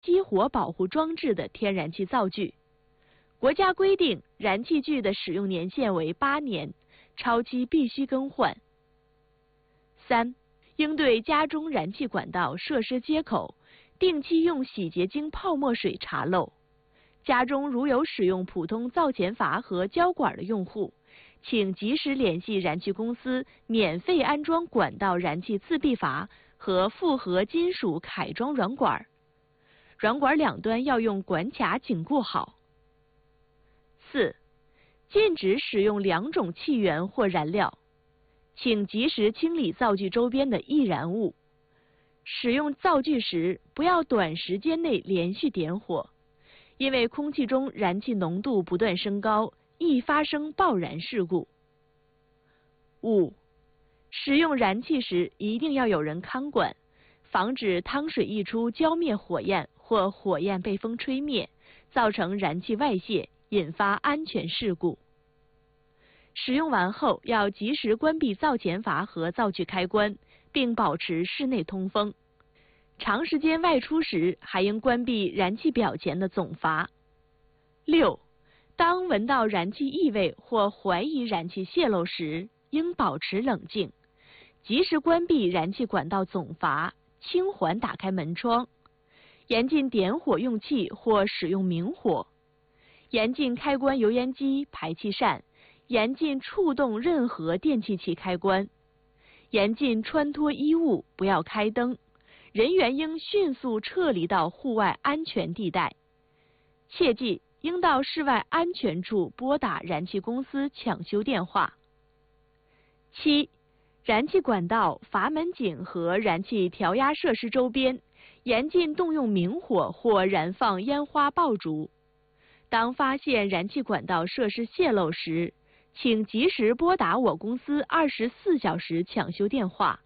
激活保护装置的天然气灶具。国家规定，燃气具的使用年限为8年，超期必须更换。3、应对家中燃气管道、设施接口定期用洗洁精泡沫水查漏。家中如有使用普通灶前阀和胶管的用户，请及时联系燃气公司免费安装管道燃气自闭阀和复合金属铠装软管，软管两端要用管卡紧固好。4、禁止使用2种气源或燃料，请及时清理灶具周边的易燃物。使用灶具时，不要短时间内连续点火，因为空气中燃气浓度不断升高，易发生爆燃事故。5、使用燃气时一定要有人看管，防止汤水溢出浇灭火焰或火焰被风吹灭，造成燃气外泄，引发安全事故。使用完后要及时关闭灶前阀和灶具开关，并保持室内通风。长时间外出时，还应关闭燃气表前的总阀。6、当闻到燃气异味或怀疑燃气泄漏时，应保持冷静，及时关闭燃气管道总阀，轻缓打开门窗，严禁点火用气或使用明火，严禁开关油烟机、排气扇，严禁触动任何电气器开关，严禁穿脱衣物，不要开灯，人员应迅速撤离到户外安全地带。切记，应到室外安全处拨打燃气公司抢修电话。7、燃气管道、阀门井和燃气调压设施周边，严禁动用明火或燃放烟花爆竹。当发现燃气管道设施泄漏时，请及时拨打我公司24小时抢修电话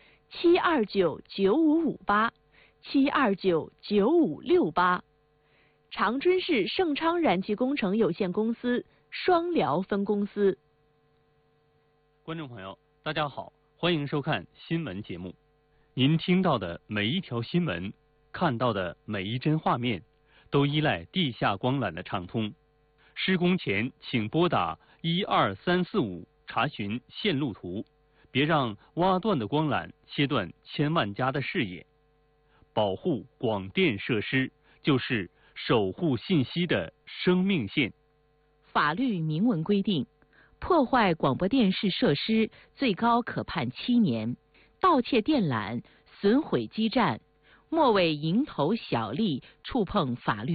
7299558、7299568。长春市盛昌燃气工程有限公司双辽分公司。 观众朋友，大家好，欢迎收看新闻节目。您听到的每一条新闻，看到的每一帧画面，都依赖地下光缆的畅通。施工前请拨打12345查询线路图，别让挖断的光缆切断千万家的视野。保护广电设施就是守护信息的生命线。 法律明文规定，破坏广播电视设施最高可判7年，盗窃电缆、损毁基站，莫为蝇头小利触碰法律